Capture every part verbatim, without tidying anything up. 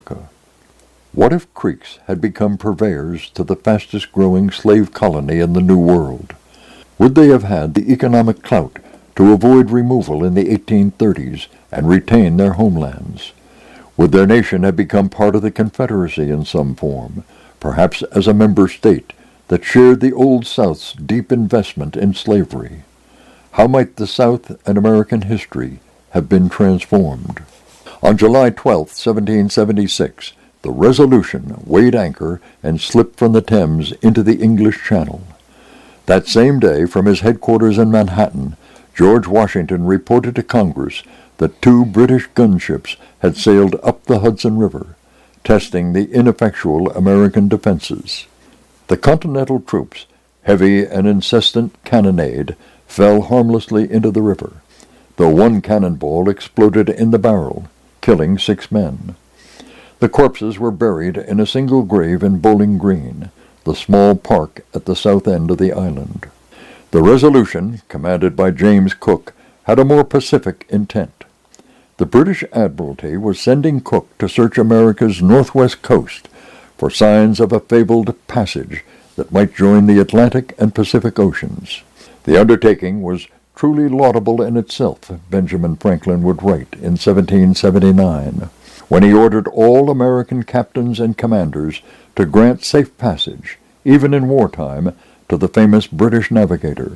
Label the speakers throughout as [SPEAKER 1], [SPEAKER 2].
[SPEAKER 1] What if Creeks had become purveyors to the fastest-growing slave colony in the New World? Would they have had the economic clout to avoid removal in the eighteen thirties and retain their homelands? Would their nation have become part of the Confederacy in some form, perhaps as a member state that shared the Old South's deep investment in slavery? How might the South and American history have been transformed? On July twelfth, seventeen seventy-six, the Resolution weighed anchor and slipped from the Thames into the English Channel. That same day, from his headquarters in Manhattan, George Washington reported to Congress that two British gunships had sailed up the Hudson River, testing the ineffectual American defenses. The Continental troops, heavy and incessant cannonade, fell harmlessly into the river, though one cannonball exploded in the barrel, killing six men. The corpses were buried in a single grave in Bowling Green, the small park at the south end of the island. The Resolution, commanded by James Cook, had a more pacific intent. The British Admiralty was sending Cook to search America's northwest coast for signs of a fabled passage that might join the Atlantic and Pacific Oceans. The undertaking was truly laudable in itself, Benjamin Franklin would write in seventeen seventy-nine, when he ordered all American captains and commanders to grant safe passage, even in wartime, to the famous British navigator.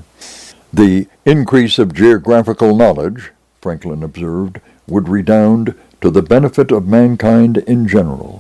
[SPEAKER 1] The increase of geographical knowledge, Franklin observed, would redound to the benefit of mankind in general.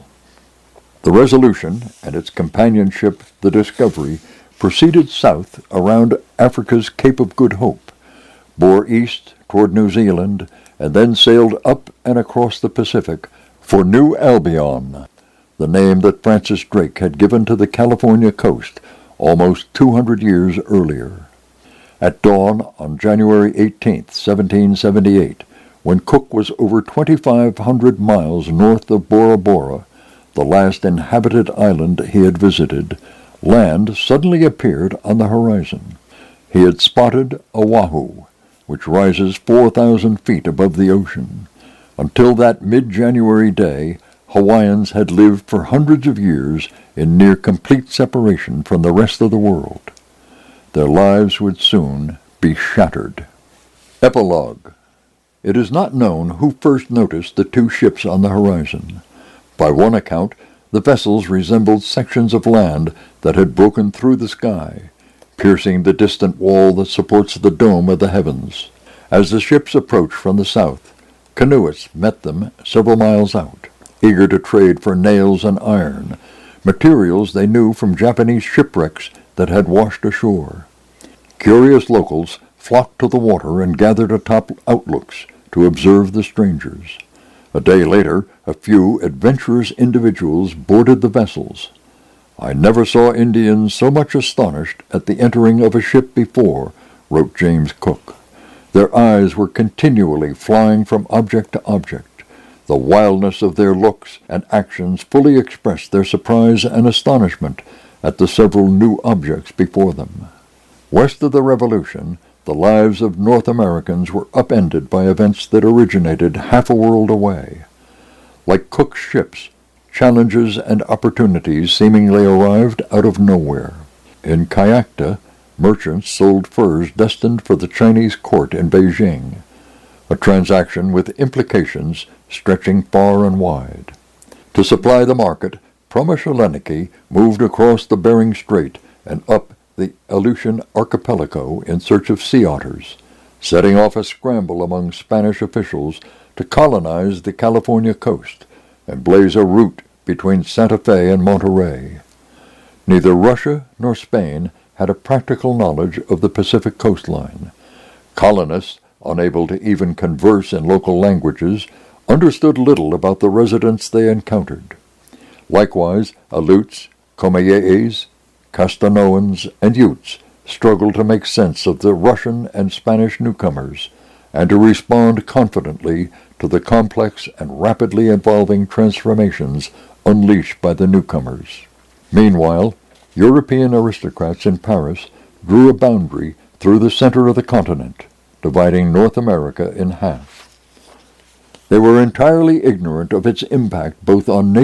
[SPEAKER 1] The Resolution and its companionship, the Discovery, proceeded south around Africa's Cape of Good Hope, bore east toward New Zealand, and then sailed up and across the Pacific for New Albion, the name that Francis Drake had given to the California coast almost two hundred years earlier. At dawn on January eighteenth, seventeen seventy-eight, when Cook was over twenty-five hundred miles north of Bora Bora, the last inhabited island he had visited, land suddenly appeared on the horizon. He had spotted Oahu, which rises four thousand feet above the ocean. Until that mid-January day, Hawaiians had lived for hundreds of years in near complete separation from the rest of the world. Their lives would soon be shattered. Epilogue. It is not known who first noticed the two ships on the horizon. By one account, the vessels resembled sections of land that had broken through the sky, piercing the distant wall that supports the dome of the heavens. As the ships approached from the south, canoeists met them several miles out, eager to trade for nails and iron, materials they knew from Japanese shipwrecks that had washed ashore. Curious locals flocked to the water and gathered atop outlooks to observe the strangers. A day later, a few adventurous individuals boarded the vessels. "I never saw Indians so much astonished at the entering of a ship before," wrote James Cook. Their eyes were continually flying from object to object. The wildness of their looks and actions fully expressed their surprise and astonishment at the several new objects before them. West of the Revolution, the lives of North Americans were upended by events that originated half a world away. Like Cook's ships, challenges and opportunities seemingly arrived out of nowhere. In Kayakta, merchants sold furs destined for the Chinese court in Beijing, a transaction with implications stretching far and wide. To supply the market, Promisculeniki moved across the Bering Strait and up the Aleutian archipelago in search of sea otters, setting off a scramble among Spanish officials to colonize the California coast and blaze a route between Santa Fe and Monterey. Neither Russia nor Spain had a practical knowledge of the Pacific coastline. Colonists, unable to even converse in local languages, understood little about the residents they encountered. Likewise, Aleuts, Comayes, Castanoans, and Utes struggled to make sense of the Russian and Spanish newcomers, and to respond confidently to the complex and rapidly evolving transformations unleashed by the newcomers. Meanwhile, European aristocrats in Paris drew a boundary through the center of the continent, dividing North America in half. They were entirely ignorant of its impact both on